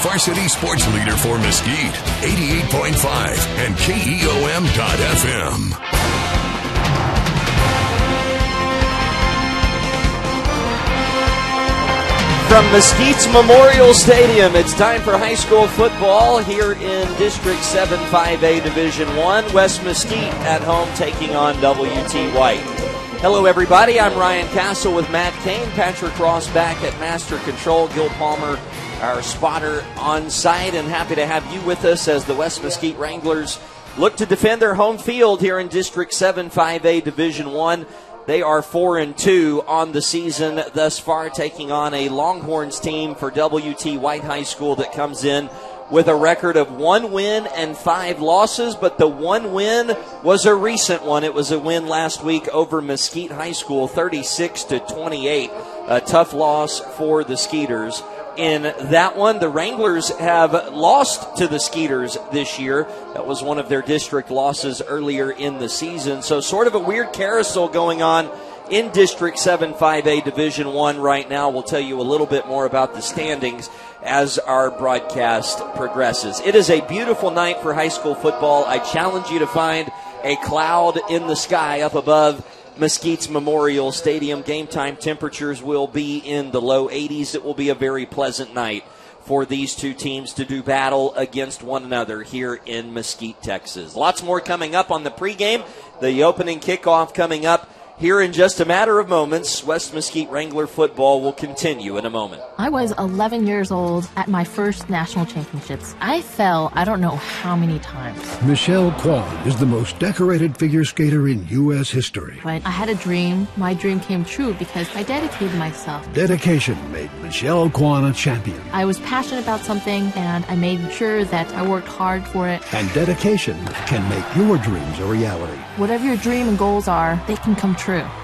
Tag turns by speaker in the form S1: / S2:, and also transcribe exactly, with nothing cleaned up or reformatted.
S1: varsity sports leader for Mesquite, eighty-eight point five and K E O M dot F M.
S2: From Mesquite's Memorial Stadium, it's time for high school football here in District seven five A Division one. West Mesquite at home taking on W T White. Hello, everybody. I'm Ryan Castle with Matt Kane. Patrick Ross back at Master Control. Gil Palmer, our spotter, on site, and happy to have you with us as the West Mesquite Wranglers look to defend their home field here in District seven five A Division one. They are four and two on the season thus far, taking on a Longhorns team for W T White High School that comes in with a record of one win and five losses, but the one win was a recent one. It was a win last week over Mesquite High School, thirty-six to twenty-eight. A tough loss for the Skeeters. In that one, the Wranglers have lost to the Skeeters this year. That was one of their district losses earlier in the season. So sort of a weird carousel going on in District seven five A Division one right now. We'll tell you a little bit more about the standings as our broadcast progresses. It is a beautiful night for high school football. I challenge you to find a cloud in the sky up above Mesquite's Memorial Stadium. Game time temperatures will be in the low eighties. It will be a very pleasant night for these two teams to do battle against one another here in Mesquite, Texas. Lots more coming up on the pregame. The opening kickoff coming up here in just a matter of moments. West Mesquite Wrangler football will continue in a moment.
S3: I was eleven years old at my first national championships. I fell I don't know how many times.
S4: Michelle Kwan is the most decorated figure skater in U S history.
S3: But I had a dream. My dream came true because I dedicated myself.
S4: Dedication made Michelle Kwan a champion.
S3: I was passionate about something, and I made sure that I worked hard for it.
S4: And dedication can make your dreams a reality.
S3: Whatever your dream and goals are, they can come true.